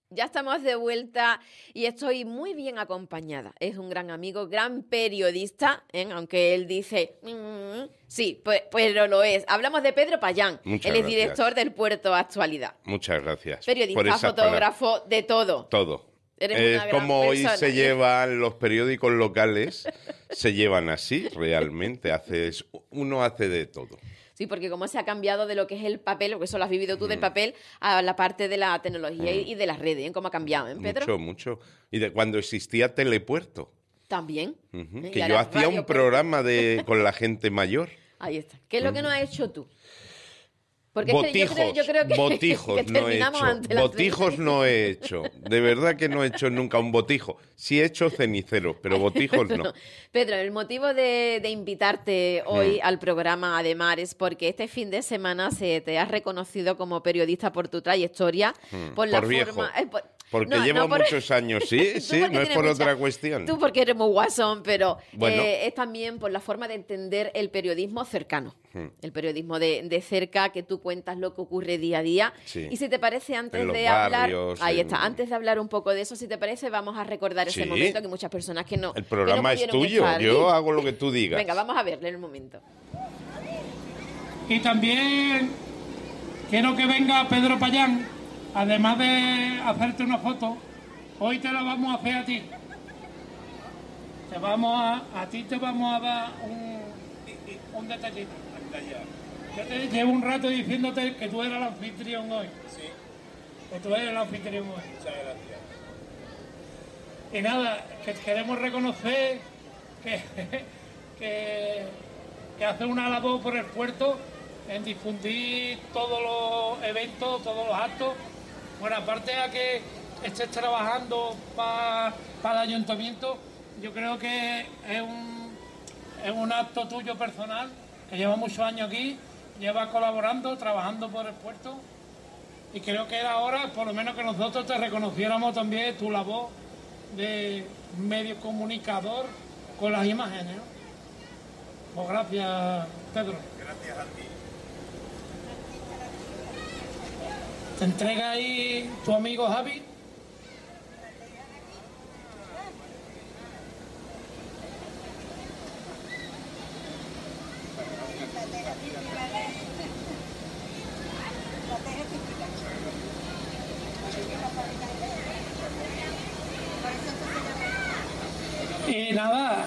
Ya estamos de vuelta y estoy muy bien acompañada. Es un gran amigo, gran periodista, aunque él dice, sí, pero lo es. Hablamos de Pedro Payán. Muchas Él es gracias. director del Puerto Actualidad. Muchas gracias. Periodista, fotógrafo, de todo. Todo. Eres una gran como hoy persona. se llevan los periódicos locales, se llevan así, realmente. Uno hace de todo. Sí, porque como se ha cambiado de lo que es el papel, porque eso lo has vivido tú del papel, a la parte de la tecnología y de las redes, ¿eh? ¿Cómo ha cambiado, Pedro? Mucho. Y de cuando existía Telepuerto. También. Que yo hacía un programa con la gente mayor. Ahí está. ¿Qué es lo que no has hecho tú? Porque botijos, es que yo creo que, botijos que no he terminamos hecho. antes las Botijos no he hecho. De verdad que no he hecho nunca un botijo. Sí he hecho ceniceros, pero botijos no. Pedro, el motivo de invitarte hoy al programa Ademar es porque este fin de semana se te ha reconocido como periodista por tu trayectoria, por la viejo. forma... Porque llevo muchos años, sí, no es por otra cuestión. Tú porque eres muy guasón, pero bueno. Es también por la forma de entender el periodismo cercano, el periodismo de cerca, que tú cuentas lo que ocurre día a día. Sí. Y si te parece, antes en de los hablar, barrios, antes de hablar un poco de eso, si te parece, vamos a recordar ese momento que muchas personas que no... El programa es tuyo, yo hago lo que tú digas. Venga, vamos a verle en el momento. Y también quiero que venga Pedro Payán. Además de hacerte una foto, hoy te la vamos a hacer a ti. A ti te vamos a dar un detallito. Yo te llevo un rato diciéndote que tú eras el anfitrión hoy. Sí. Que tú eres el anfitrión hoy. Muchas gracias. Y nada, que queremos reconocer que hace una labor por el puerto en difundir todos los eventos, todos los actos. Bueno, aparte a que estés trabajando para el ayuntamiento, yo creo que es un acto tuyo personal, que lleva muchos años aquí, llevas colaborando, trabajando por el puerto, y creo que era hora, por lo menos, que nosotros te reconociéramos también tu labor de medio comunicador con las imágenes, ¿no? Pues gracias, Pedro. Gracias a ti. ¿Te entrega ahí tu amigo Javi? Y nada,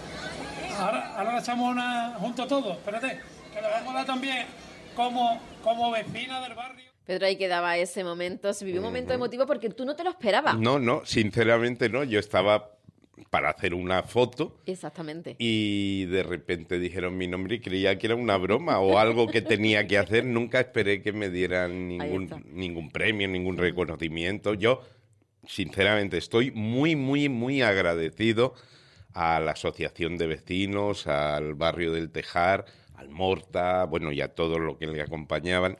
ahora echamos una junto todos. Espérate, que le vamos a dar también como vecina del barrio. Pedro, ahí quedaba ese momento, se vivió un momento emotivo porque tú no te lo esperabas. No, sinceramente no. Yo estaba para hacer una foto. Exactamente. Y de repente dijeron mi nombre y creía que era una broma o algo que tenía que hacer. Nunca esperé que me dieran ningún premio, ningún reconocimiento. Yo, sinceramente, estoy muy, muy, muy agradecido a la Asociación de Vecinos, al barrio del Tejar, al Morta, bueno, y a todos los que le acompañaban.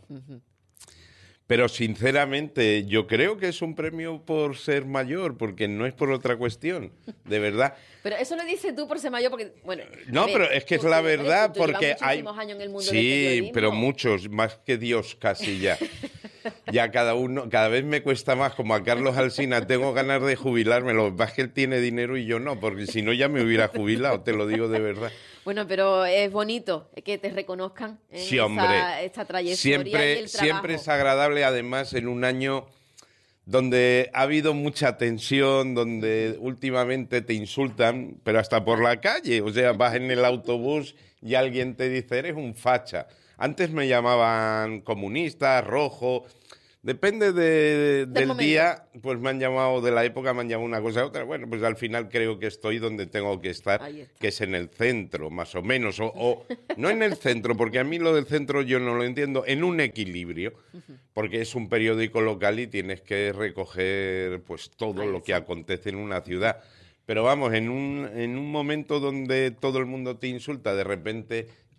Pero sinceramente yo creo que es un premio por ser mayor, porque no es por otra cuestión, de verdad. Pero eso lo dices tú por ser mayor, porque, bueno... No, pero es que es la verdad, porque hay... años en el mundo del sí, periodismo. pero muchos, más que Dios casi ya. Ya cada vez me cuesta más, como a Carlos Alsina, tengo ganas de jubilarme, lo que pasa es que él tiene dinero y yo no, porque si no ya me hubiera jubilado, te lo digo de verdad. Bueno, pero es bonito que te reconozcan en sí, hombre. esta trayectoria y el trabajo. Siempre es agradable, además, en un año donde ha habido mucha tensión, donde últimamente te insultan, pero hasta por la calle. O sea, vas en el autobús y alguien te dice, eres un facha. Antes me llamaban comunista, rojo... Depende del día, pues me han llamado, de la época me han llamado una cosa u otra. Bueno, pues al final creo que estoy donde tengo que estar, que es en el centro, más o menos. O no en el centro, porque a mí lo del centro yo no lo entiendo, en un equilibrio, porque es un periódico local y tienes que recoger pues todo lo que acontece en una ciudad. Pero vamos, en un momento donde todo el mundo te insulta, de repente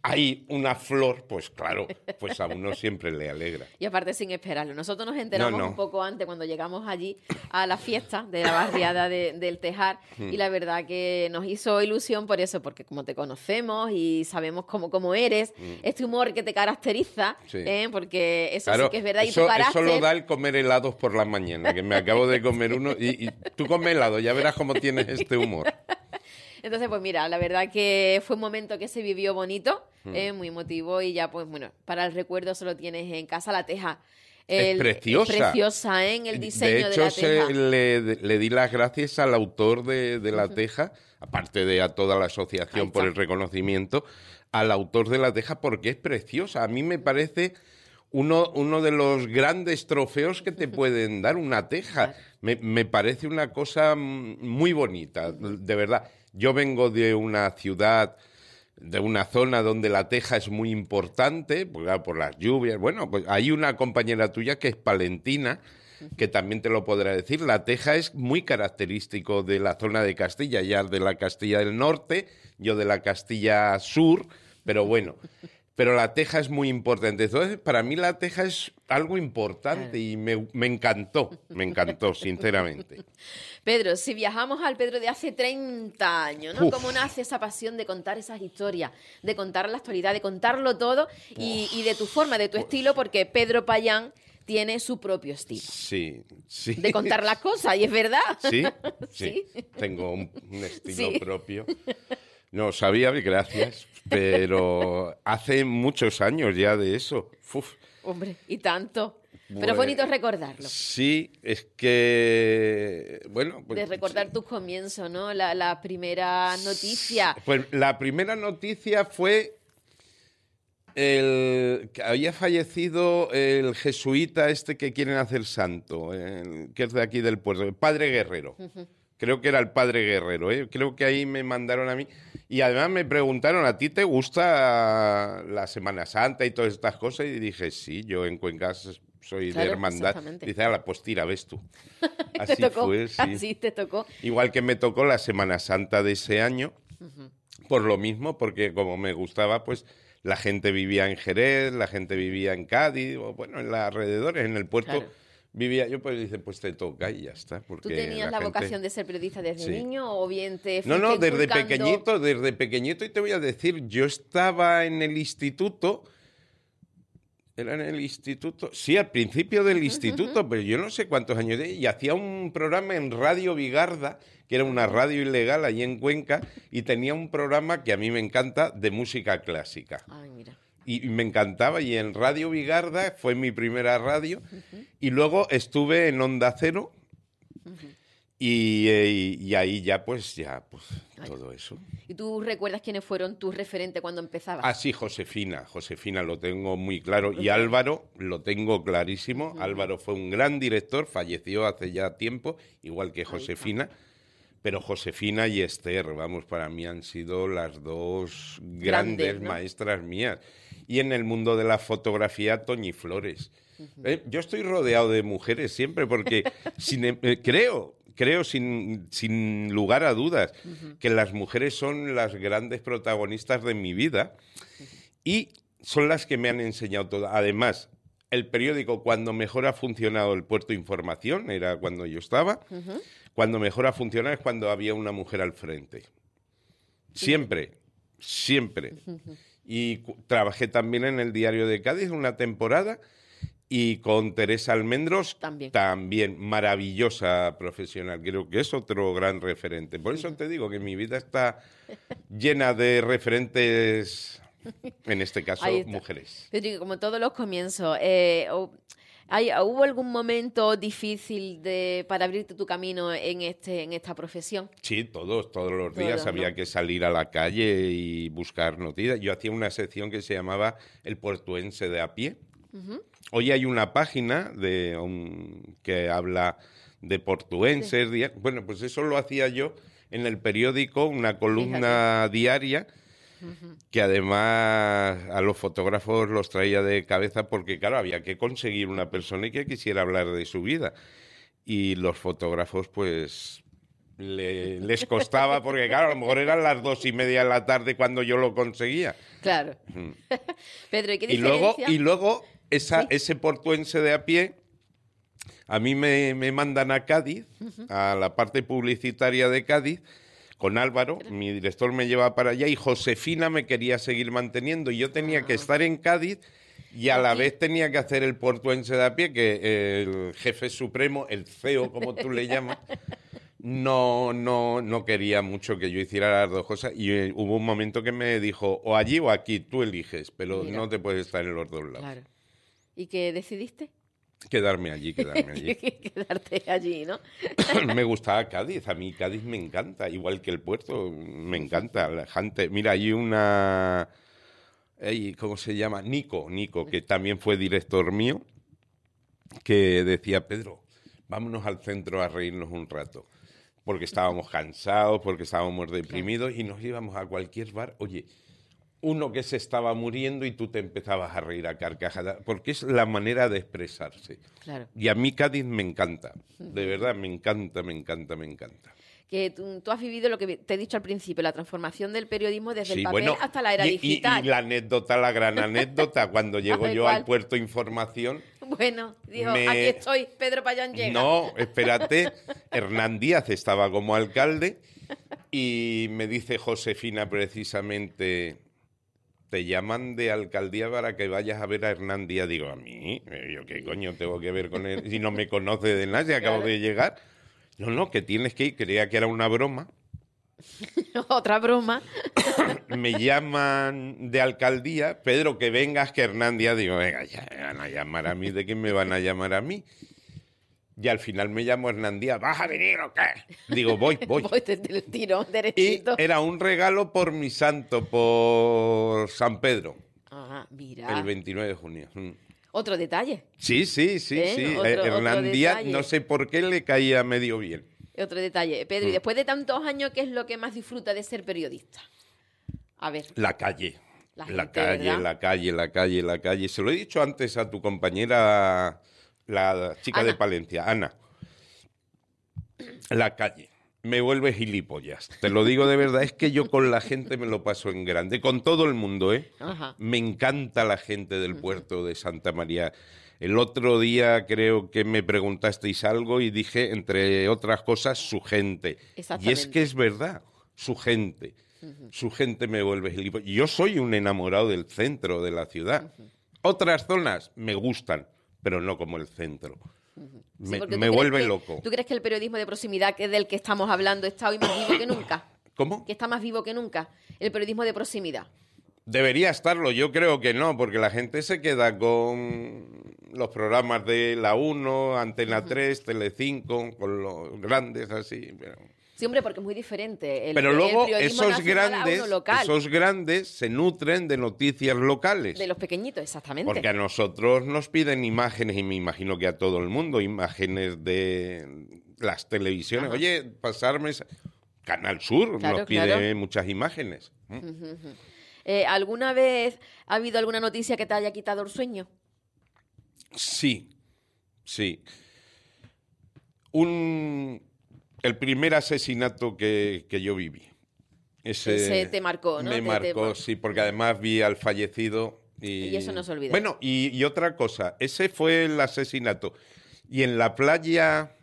hay una flor, pues claro, pues a uno siempre le alegra. Y aparte sin esperarlo. Nosotros nos enteramos No. un poco antes cuando llegamos allí a la fiesta de la barriada del Tejar y la verdad que nos hizo ilusión por eso, porque como te conocemos y sabemos cómo eres, este humor que te caracteriza, Sí. Porque eso Claro, sí que es verdad. Y tu eso carácter... lo da el comer helados por la mañana, que me acabo de comer uno y tú come helado, ya verás cómo tienes este humor. Entonces, pues mira, la verdad que fue un momento que se vivió bonito, muy emotivo y ya, pues bueno, para el recuerdo solo tienes en casa la teja. Es preciosa. Es preciosa, ¿eh? En el diseño de hecho, la teja. le di las gracias al autor de la teja, aparte de a toda la asociación por el reconocimiento, al autor de la teja porque es preciosa. A mí me parece uno de los grandes trofeos que te pueden dar una teja. Me parece una cosa muy bonita, de verdad. Yo vengo de una ciudad, de una zona donde la teja es muy importante, por las lluvias. Bueno, pues hay una compañera tuya que es palentina, que también te lo podrá decir. La teja es muy característico de la zona de Castilla, ya de la Castilla del Norte, yo de la Castilla Sur, pero bueno. Pero la teja es muy importante. Entonces, para mí la teja es algo importante y me encantó, sinceramente. Pedro, si viajamos al Pedro de hace 30 años, ¿no? Uf. ¿Cómo nace esa pasión de contar esas historias, de contar la actualidad, de contarlo todo y de tu forma, de tu estilo? Porque Pedro Payán tiene su propio estilo Sí. de contar las cosas, y es verdad. Sí. Sí. Tengo un estilo Sí. propio. No sabía, gracias, pero hace muchos años ya de eso. Uf. Hombre, y tanto. Pero Bueno, es bonito recordarlo. Sí, es que, bueno... Pues, De recordar tus comienzos, ¿no? La primera noticia. Pues la primera noticia fue que había fallecido el jesuita este que quieren hacer santo, que es de aquí del puerto, el padre Guerrero. Creo que era el padre Guerrero, ¿eh? Creo que ahí me mandaron a mí. Y además me preguntaron, ¿a ti te gusta la Semana Santa y todas estas cosas? Y dije, sí, yo en Cuenca soy Claro, de hermandad. exactamente. Dice, ala, pues tira, ves tú. Te tocó, fue, sí. así te tocó. Igual que me tocó la Semana Santa de ese año, por lo mismo, porque como me gustaba, pues la gente vivía en Jerez, la gente vivía en Cádiz, o bueno, en los alrededores, en el puerto Claro. vivía yo, pues dice, pues te toca y ya está. Porque ¿Tú tenías la gente... vocación de ser periodista desde Sí. niño o bien te No, fuiste desde inculcando? desde pequeñito, y te voy a decir, yo estaba en el instituto. ¿Era en el instituto? Sí, al principio del instituto, pero yo no sé cuántos años de... Y hacía un programa en Radio Vigarda, que era una radio ilegal allí en Cuenca, y tenía un programa que a mí me encanta, de música clásica. Ay, mira. Y me encantaba, y en Radio Vigarda fue mi primera radio, y luego estuve en Onda Cero, y ahí ya, pues, todo eso. ¿Y tú recuerdas quiénes fueron tus referentes cuando empezabas? Ah, sí, Josefina lo tengo muy claro. Y Álvaro lo tengo clarísimo. Álvaro fue un gran director, falleció hace ya tiempo, igual que Josefina. Pero Josefina y Esther, vamos, para mí han sido las dos grandes ¿no? maestras mías. Y en el mundo de la fotografía, Toñi Flores. Yo estoy rodeado de mujeres siempre porque creo sin lugar a dudas que las mujeres son las grandes protagonistas de mi vida y son las que me han enseñado todo. Además, el periódico, cuando mejor ha funcionado, el Puerto Información, era cuando yo estaba, cuando mejor ha funcionado es cuando había una mujer al frente. Siempre. Y trabajé también en el Diario de Cádiz una temporada. Y con Teresa Almendros también maravillosa profesional. Creo que es otro gran referente. Por eso te digo que mi vida está llena de referentes, en este caso, mujeres. Pedro, como todos los comienzos, ¿hubo algún momento difícil para abrirte tu camino en esta profesión? Sí, todos los días había que salir a la calle y buscar noticias. Yo hacía una sección que se llamaba El Portuense de a pie. Hoy hay una página que habla de portuenses. Sí. Bueno, pues eso lo hacía yo en el periódico, una columna diaria, que además a los fotógrafos los traía de cabeza porque, claro, había que conseguir una persona y que quisiera hablar de su vida. Y los fotógrafos, pues, les costaba, porque claro, a lo mejor eran las 2:30 de la tarde cuando yo lo conseguía. Claro. Pedro, ¿y qué diferencia? Y luego ese portuense de a pie, a mí me mandan a Cádiz, a la parte publicitaria de Cádiz, con Álvaro, mi director me lleva para allá, y Josefina me quería seguir manteniendo, y yo tenía que estar en Cádiz, y a la vez tenía que hacer el portuense de a pie, que el jefe supremo, el CEO, como tú le llamas, no quería mucho que yo hiciera las dos cosas, y hubo un momento que me dijo, o allí o aquí, tú eliges, pero no te puedes estar en los dos lados. Claro. ¿Y qué decidiste? Quedarme allí. Quedarte allí, ¿no? Me gustaba Cádiz, a mí Cádiz me encanta, igual que el puerto, me encanta. La gente, mira, hay una... ¿Cómo se llama? Nico, que también fue director mío, que decía, Pedro, vámonos al centro a reírnos un rato, porque estábamos cansados, porque estábamos deprimidos, y nos íbamos a cualquier bar, oye... Uno que se estaba muriendo y tú te empezabas a reír a carcajadas, porque es la manera de expresarse. Claro. Y a mí Cádiz me encanta, de verdad, me encanta. Que tú has vivido lo que te he dicho al principio, la transformación del periodismo desde el papel hasta la era digital. Y la anécdota, la gran anécdota, cuando llego yo al puerto Información... Bueno, dijo, aquí estoy, Pedro Payán llega. No, espérate, Hernán Díaz estaba como alcalde y me dice Josefina precisamente... Te llaman de alcaldía para que vayas a ver a Hernán Díaz. Digo, ¿a mí? ¿Yo qué coño tengo que ver con él? Si no me conoce de nada, si acabo de llegar. No, que tienes que ir. Creía que era una broma. Otra broma. Me llaman de alcaldía. Pedro, que vengas, que Hernán Díaz. Digo, venga, ya me van a llamar a mí. ¿De quién me van a llamar a mí? Y al final me llamo Hernán Díaz. ¿Vas a venir o qué? Digo, voy. Voy desde el tiro, derechito. Y era un regalo por mi santo, por San Pedro. Ah, mira. El 29 de junio. Otro detalle. Sí. Hernán Díaz, no sé por qué le caía medio bien. Otro detalle. Pedro, y después de tantos años, ¿qué es lo que más disfruta de ser periodista? A ver. La calle. La calle. Se lo he dicho antes a tu compañera... La chica Ana. de Palencia, Ana. La calle. Me vuelve gilipollas. Te lo digo de verdad, es que yo con la gente me lo paso en grande. Con todo el mundo, ¿eh? Ajá. Me encanta la gente del puerto de Santa María. El otro día creo que me preguntasteis algo y dije, entre otras cosas, su gente. Y es que es verdad, su gente. Su gente me vuelve gilipollas. Yo soy un enamorado del centro de la ciudad. Otras zonas me gustan, pero no como el centro. Me vuelve loco. ¿Tú crees que el periodismo de proximidad, que es del que estamos hablando, está hoy más vivo que nunca? ¿Cómo? Que está más vivo que nunca, el periodismo de proximidad. Debería estarlo, yo creo que no, porque la gente se queda con los programas de La 1, Antena 3, Telecinco, con los grandes así. Pero... Sí, hombre, porque es muy diferente. Pero luego esos grandes se nutren de noticias locales. De los pequeñitos, exactamente. Porque a nosotros nos piden imágenes, y me imagino que a todo el mundo, imágenes de las televisiones. Ajá. Oye, pasarme... Canal Sur nos pide muchas imágenes. ¿Alguna vez ha habido alguna noticia que te haya quitado el sueño? Sí. El primer asesinato que yo viví. Ese te marcó, ¿no? Me marcó, sí, porque además vi al fallecido. Y eso no se olvida. Bueno, y otra cosa, ese fue el asesinato. Y en la playa...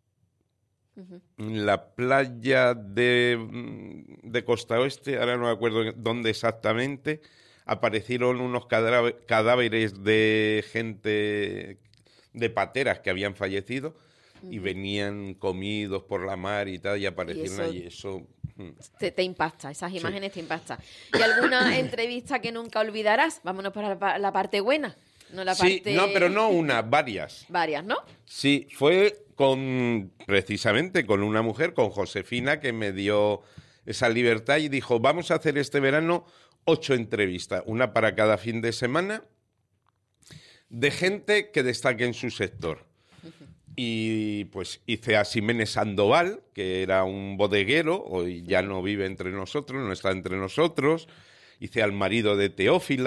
En la playa de Costa Oeste, ahora no me acuerdo dónde exactamente, aparecieron unos cadáveres de gente, de pateras que habían fallecido y venían comidos por la mar y tal, y aparecieron allí. Eso te impacta, esas imágenes te impactan. ¿Y alguna entrevista que nunca olvidarás? Vámonos para la parte buena. Pero no una, varias. Varias, ¿no? Sí, fue precisamente con una mujer, con Josefina, que me dio esa libertad y dijo, vamos a hacer este verano 8 entrevistas, una para cada fin de semana, de gente que destaque en su sector. Y pues hice a Ximénez Sandoval, que era un bodeguero, hoy ya no vive entre nosotros, no está entre nosotros. Hice al marido de Teófila.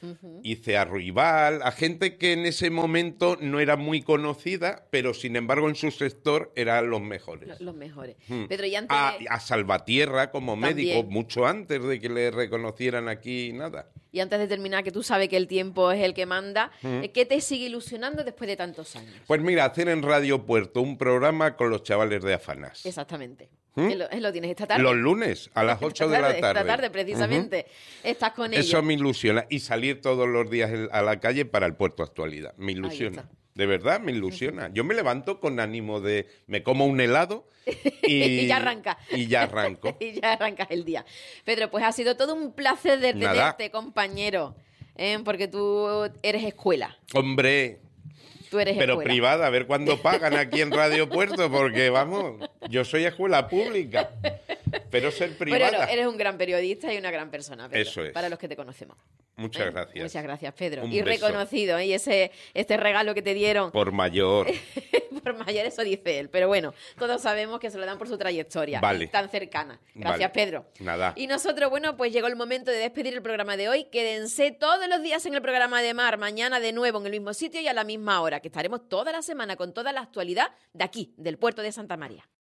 hice a Ruibal, a gente que en ese momento no era muy conocida, pero sin embargo en su sector eran los mejores. Los mejores. Pedro, y antes A Salvatierra como médico, También. mucho antes de que le reconocieran aquí nada. Y antes de terminar, que tú sabes que el tiempo es el que manda, ¿qué te sigue ilusionando después de tantos años? Pues mira, hacer en Radio Puerto un programa con los chavales de Afanás. Exactamente. Lo tienes esta tarde. Los lunes, a las 8 de la tarde. Esta tarde, precisamente. Estás con ellos. Eso me ilusiona. Y salir todos los días a la calle para el Puerto Actualidad. Me ilusiona. está. De verdad, me ilusiona. Yo me levanto con ánimo de... Me como un helado y... Y ya arranca. Y ya arranco. Y ya arrancas el día. Pedro, pues ha sido todo un placer de Nada. tenerte, compañero. Porque tú eres escuela. Hombre, Tú eres pero escuela. privada, a ver cuándo pagan aquí en Radio Puerto, porque vamos, yo soy escuela pública, pero ser privada. Pero eres un gran periodista y una gran persona, Pedro. Eso es. Para los que te conocemos. Muchas gracias. Muchas gracias, Pedro. Un Y beso. reconocido, ¿eh? Y este regalo que te dieron Por mayor. por mayor, eso dice él. Pero bueno, todos sabemos que se lo dan por su trayectoria Vale. tan cercana. Gracias, Vale. Pedro. Nada. Y nosotros, bueno, pues llegó el momento de despedir el programa de hoy. Quédense todos los días en el programa de Mar. Mañana de nuevo en el mismo sitio y a la misma hora, que estaremos toda la semana con toda la actualidad de aquí, del puerto de Santa María.